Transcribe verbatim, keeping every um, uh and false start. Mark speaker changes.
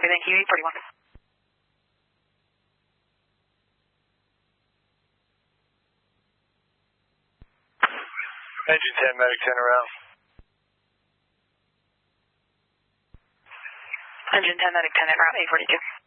Speaker 1: Copy, thank you, eight forty-one.
Speaker 2: Engine ten, medic ten around.
Speaker 1: Engine ten, medic ten, around eight forty-two.